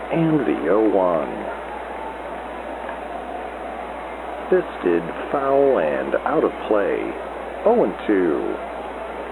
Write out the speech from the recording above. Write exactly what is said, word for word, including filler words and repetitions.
And the oh one. Fisted, foul, and out of play. oh and two.